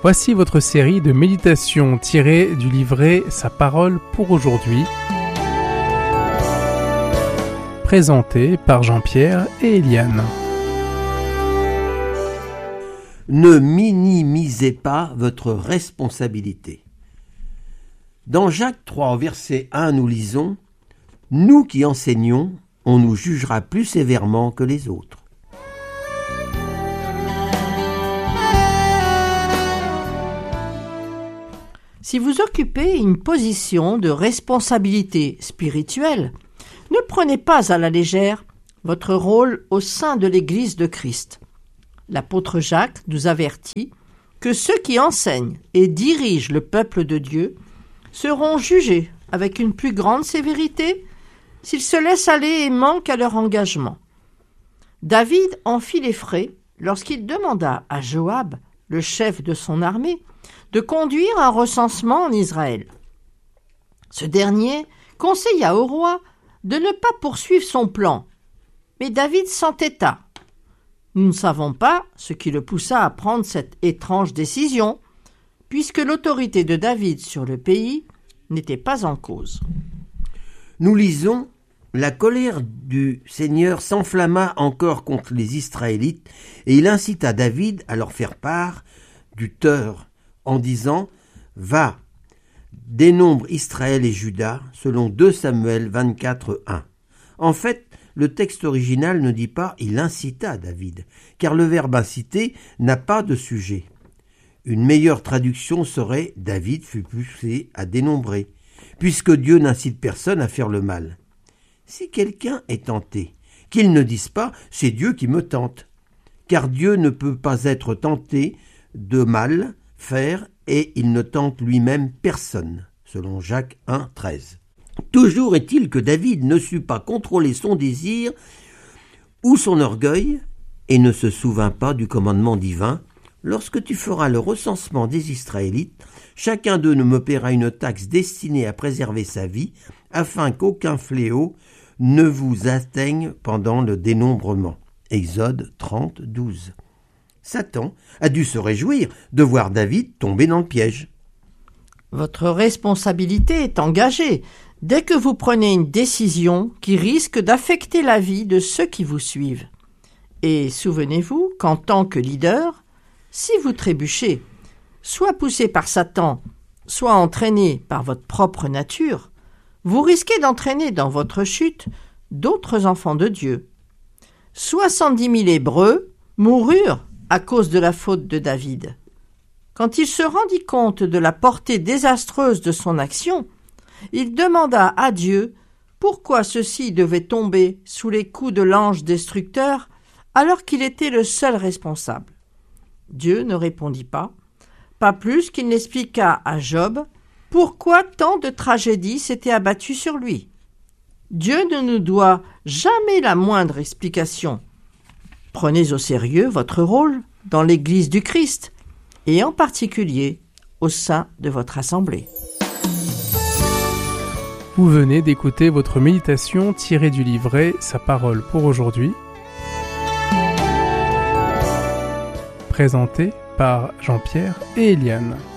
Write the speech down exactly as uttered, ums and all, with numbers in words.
Voici votre série de méditations tirées du livret Sa parole pour aujourd'hui, présentée par Jean-Pierre et Eliane. Ne minimisez pas votre responsabilité. Dans Jacques trois, verset un, nous lisons « Nous qui enseignons, on nous jugera plus sévèrement que les autres. » Si vous occupez une position de responsabilité spirituelle, ne prenez pas à la légère votre rôle au sein de l'Église de Christ. L'apôtre Jacques nous avertit que ceux qui enseignent et dirigent le peuple de Dieu seront jugés avec une plus grande sévérité s'ils se laissent aller et manquent à leur engagement. David en fit les frais lorsqu'il demanda à Joab, le chef de son armée, de conduire un recensement en Israël. Ce dernier conseilla au roi de ne pas poursuivre son plan, mais David s'entêta. Nous ne savons pas ce qui le poussa à prendre cette étrange décision, puisque l'autorité de David sur le pays n'était pas en cause. Nous lisons « La colère du Seigneur s'enflamma encore contre les Israélites, et il incita David à leur faire part du tort, en disant « Va, dénombre Israël et Juda, selon deux Samuel vingt-quatre, un. » En fait, le texte original ne dit pas « il incita David », car le verbe inciter n'a pas de sujet. Une meilleure traduction serait « David fut poussé à dénombrer », puisque Dieu n'incite personne à faire le mal. Si quelqu'un est tenté, qu'il ne dise pas « c'est Dieu qui me tente », car Dieu ne peut pas être tenté de mal faire et il ne tente lui-même personne, selon Jacques un, treize. Toujours est-il que David ne sut pas contrôler son désir ou son orgueil et ne se souvint pas du commandement divin. Lorsque tu feras le recensement des Israélites, chacun d'eux me paiera une taxe destinée à préserver sa vie, afin qu'aucun fléau ne vous atteigne pendant le dénombrement. Exode trente, douze. Satan a dû se réjouir de voir David tomber dans le piège. Votre responsabilité est engagée dès que vous prenez une décision qui risque d'affecter la vie de ceux qui vous suivent. Et souvenez-vous qu'en tant que leader, si vous trébuchez, soit poussé par Satan, soit entraîné par votre propre nature, vous risquez d'entraîner dans votre chute d'autres enfants de Dieu. soixante-dix mille Hébreux moururent à cause de la faute de David. Quand il se rendit compte de la portée désastreuse de son action, il demanda à Dieu pourquoi ceux-ci devaient tomber sous les coups de l'ange destructeur alors qu'il était le seul responsable. Dieu ne répondit pas, pas plus qu'il n'expliqua à Job pourquoi tant de tragédies s'étaient abattues sur lui. Dieu ne nous doit jamais la moindre explication. Prenez au sérieux votre rôle dans l'Église du Christ et en particulier au sein de votre assemblée. Vous venez d'écouter votre méditation tirée du livret Sa parole pour aujourd'hui, présentée par Jean-Pierre et Eliane.